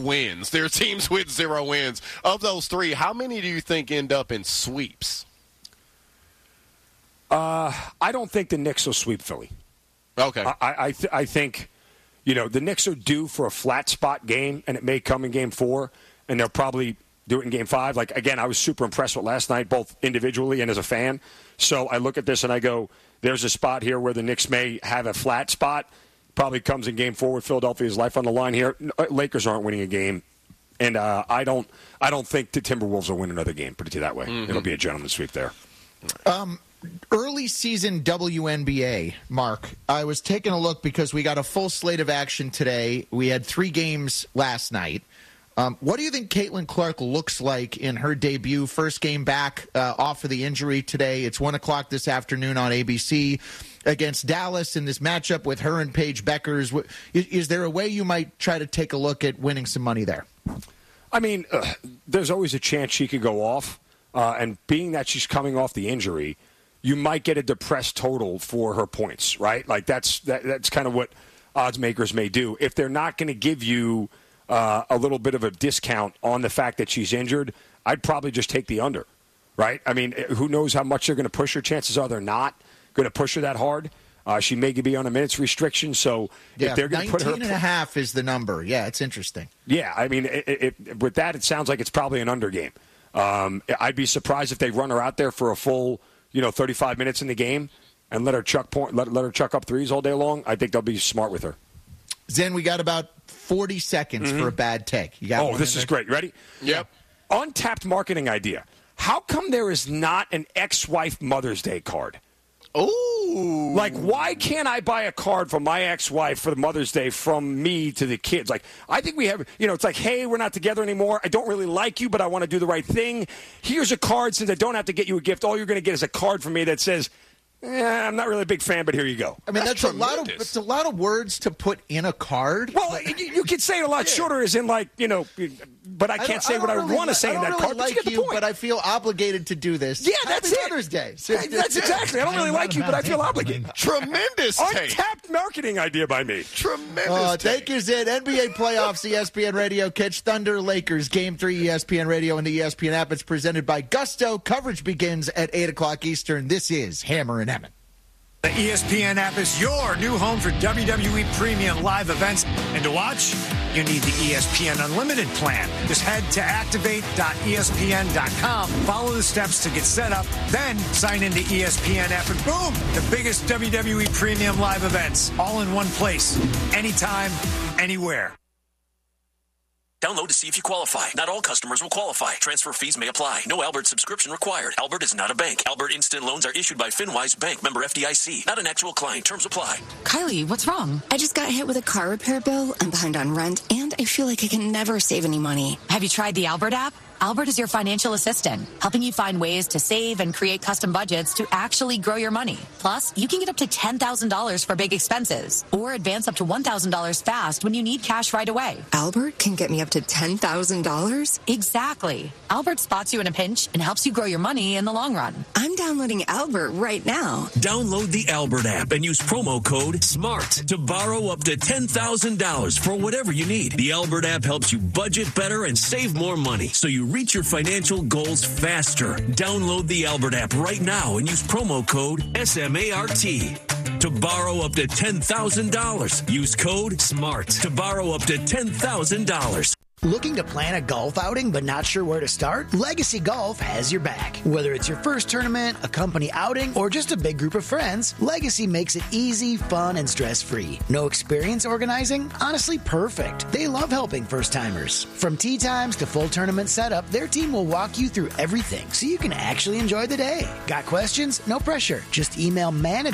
wins. There are teams with 0 wins. Of those 3, how many do you think end up in sweeps? I don't think the Knicks will sweep Philly. Okay. I think, the Knicks are due for a flat spot game, and it may come in Game 4, and they'll probably do it in Game 5. Like, again, I was super impressed with last night, both individually and as a fan. So I look at this and I go, there's a spot here where the Knicks may have a flat spot. Probably comes in Game 4 with Philadelphia's life on the line here. Lakers aren't winning a game, and I don't think the Timberwolves will win another game. Put it to you that way. Mm-hmm. It'll be a gentleman's sweep there. Early season WNBA, Mark. I was taking a look because we got a full slate of action today. We had 3 games last night. What do you think Caitlin Clark looks like in her debut? First game back off of the injury today. It's 1 o'clock this afternoon on ABC against Dallas in this matchup with her and Paige Beckers. Is there a way you might try to take a look at winning some money there? I mean, there's always a chance she could go off. And being that she's coming off the injury, you might get a depressed total for her points, right? Like that's kind of what odds makers may do. If they're not going to give you a little bit of a discount on the fact that she's injured, I'd probably just take the under, right? I mean, who knows how much they're going to push her? Chances are they're not going to push her that hard. She may be on a minutes restriction, so if they're going to put her... 19.5 is the number. Yeah, it's interesting. Yeah, I mean, with that, it sounds like it's probably an under game. I'd be surprised if they run her out there for a full, 35 minutes in the game and let her chuck up threes all day long. I think they'll be smart with her. Zen, we got about 40 seconds for a bad take. You got this is great. Ready? Yep. Untapped marketing idea. How come there is not an ex-wife Mother's Day card? Oh. Like, why can't I buy a card for my ex-wife for Mother's Day from me to the kids? Like, I think we have, it's like, hey, we're not together anymore. I don't really like you, but I want to do the right thing. Here's a card. Since I don't have to get you a gift, all you're going to get is a card from me that says, I'm not really a big fan, but here you go. I mean, that's a lot of words to put in a card. Well, you could say it a lot shorter, as in like, but I can't say what I want to say in that card. I don't really like you, but I feel obligated to do this. Yeah, that's Happy Mother's Day. That's exactly. I don't really like you, but I feel obligated. Tremendous take. Untapped marketing idea by me. Tremendous take. Thank you, Zed. NBA playoffs, ESPN Radio. Catch Thunder Lakers, Game 3, ESPN Radio, and the ESPN app. It's presented by Gusto. Coverage begins at 8 o'clock Eastern. This is Hammer and Emmett. The ESPN app is your new home for WWE Premium live events. And to watch, you need the ESPN Unlimited plan. Just head to activate.espn.com, follow the steps to get set up, then sign into ESPN app, and boom, the biggest WWE Premium live events, all in one place, anytime, anywhere. Download to see if you qualify. Not all customers will qualify. Transfer fees may apply. No Albert subscription required. Albert is not a bank. Albert Instant Loans are issued by FinWise Bank, member FDIC. Not an actual client. Terms apply. Kylie, what's wrong? I just got hit with a car repair bill. I'm behind on rent, and I feel like I can never save any money. Have you tried the Albert app? Albert is your financial assistant, helping you find ways to save and create custom budgets to actually grow your money. Plus, you can get up to $10,000 for big expenses or advance up to $1,000 fast when you need cash right away. Albert can get me up to $10,000? Exactly. Albert spots you in a pinch and helps you grow your money in the long run. I'm downloading Albert right now. Download the Albert app and use promo code SMART to borrow up to $10,000 for whatever you need. The Albert app helps you budget better and save more money, so you reach your financial goals faster. Download the Albert app right now and use promo code SMART to borrow up to $10,000. Use code SMART to borrow up to $10,000. Looking to plan a golf outing but not sure where to start? Legacy Golf has your back. Whether it's your first tournament, a company outing, or just a big group of friends, Legacy makes it easy, fun, and stress-free. No experience organizing? Honestly, perfect. They love helping first-timers. From tee times to full tournament setup, their team will walk you through everything so you can actually enjoy the day. Got questions? No pressure. Just email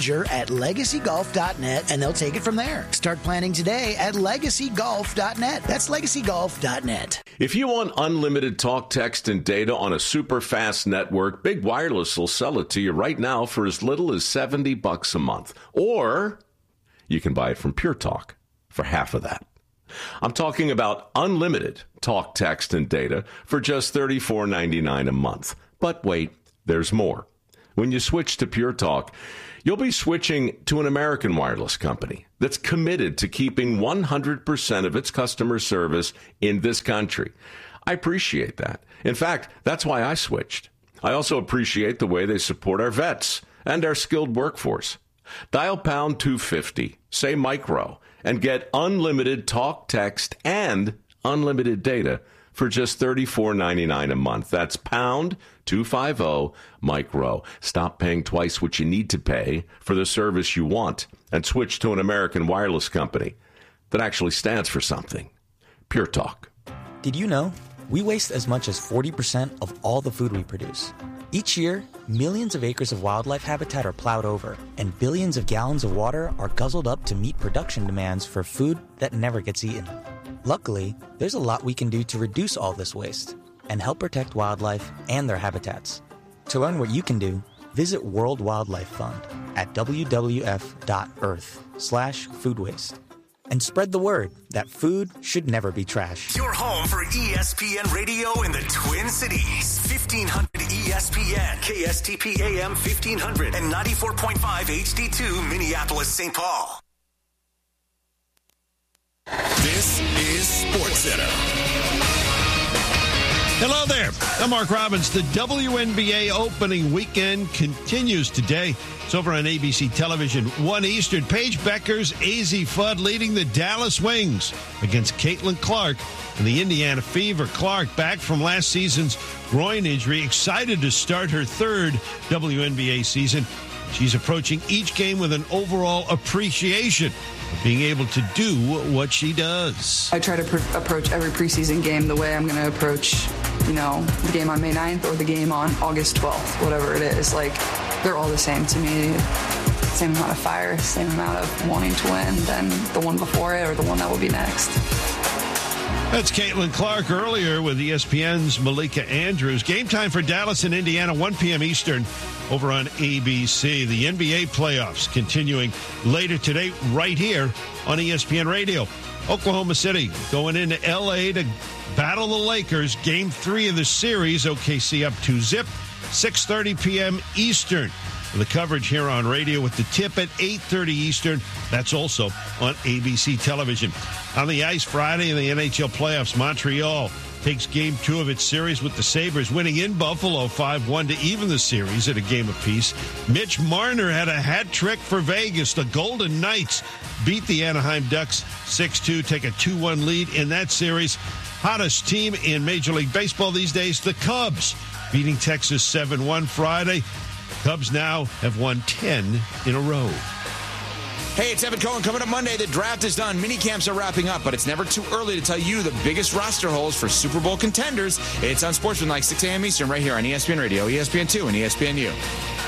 manager@legacygolf.net and they'll take it from there. Start planning today at legacygolf.net. That's legacygolf.net. If you want unlimited talk, text, and data on a super fast network, Big Wireless will sell it to you right now for as little as $70 a month. Or you can buy it from Pure Talk for half of that. I'm talking about unlimited talk, text, and data for just $34.99 a month. But wait, there's more. When you switch to Pure Talk, you'll be switching to an American wireless company that's committed to keeping 100% of its customer service in this country. I appreciate that. In fact, that's why I switched. I also appreciate the way they support our vets and our skilled workforce. Dial pound 250, say micro, and get unlimited talk, text, and unlimited data for just $34.99 a month. That's pound 250 micro. Stop paying twice what you need to pay for the service you want and switch to an American wireless company that actually stands for something. Pure Talk. Did you know we waste as much as 40% of all the food we produce? Each year, millions of acres of wildlife habitat are plowed over, and billions of gallons of water are guzzled up to meet production demands for food that never gets eaten. Luckily, there's a lot we can do to reduce all this waste and help protect wildlife and their habitats. To learn what you can do, visit World Wildlife Fund at wwf.earth/food waste. And spread the word that food should never be trash. Your home for ESPN Radio in the Twin Cities. 1500 ESPN, KSTP AM 1500, and 94.5 HD2 Minneapolis, St. Paul. This is SportsCenter. Hello there. I'm Mark Robbins. The WNBA opening weekend continues today. It's over on ABC television, 1 Eastern. Paige Beckers, AZ Fudd leading the Dallas Wings against Caitlin Clark and the Indiana Fever. Clark, back from last season's groin injury, excited to start her third WNBA season. She's approaching each game with an overall appreciation of being able to do what she does. I try to approach every preseason game the way I'm going to approach, the game on May 9th or the game on August 12th, whatever it is. Like, they're all the same to me. Same amount of fire, same amount of wanting to win than the one before it or the one that will be next. That's Caitlin Clark earlier with ESPN's Malika Andrews. Game time for Dallas and Indiana, 1 p.m. Eastern over on ABC. The NBA playoffs continuing later today right here on ESPN Radio. Oklahoma City going into L.A. to battle the Lakers. Game 3 of the series. OKC up 2-0. 6:30 p.m. Eastern. The coverage here on radio with the tip at 8:30 Eastern. That's also on ABC television. On the ice Friday in the NHL playoffs, Montreal takes Game 2 of its series with the Sabres winning in Buffalo 5-1 to even the series at a game apiece. Mitch Marner had a hat trick for Vegas. The Golden Knights beat the Anaheim Ducks 6-2, take a 2-1 lead in that series. Hottest team in Major League Baseball these days, the Cubs, beating Texas 7-1 Friday. Cubs now have won 10 in a row. Hey, it's Evan Cohen. Coming up Monday, the draft is done. Mini camps are wrapping up, but it's never too early to tell you the biggest roster holes for Super Bowl contenders. It's on Sportsman like 6 a.m. Eastern right here on ESPN Radio, ESPN2, and ESPNU.